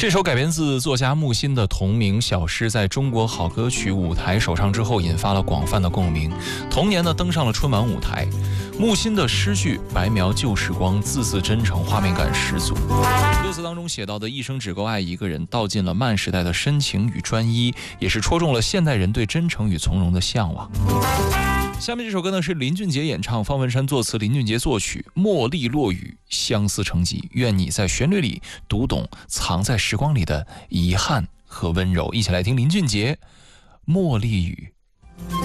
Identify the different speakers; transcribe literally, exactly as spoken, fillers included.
Speaker 1: 这首改编自作家木心的同名小诗，在中国好歌曲舞台首唱之后，引发了广泛的共鸣。同年呢，登上了春晚舞台。木心的诗句白描旧时光，字字真诚，画面感十足。歌词当中写到的一生只够爱一个人，道尽了慢时代的深情与专一，也是戳中了现代人对真诚与从容的向往。下面这首歌呢是林俊杰演唱，方文山作词，林俊杰作曲，茉莉落雨，相思成疾。愿你在旋律里读懂藏在时光里的遗憾和温柔。一起来听林俊杰《茉莉雨》。